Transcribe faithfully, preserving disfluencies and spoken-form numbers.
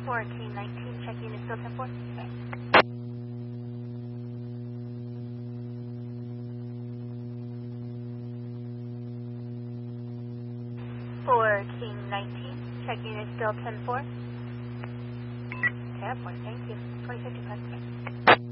for King nineteen, check unit still ten four. For King nineteen, check unit still ten four. ten four, thank you. twenty fifty-five.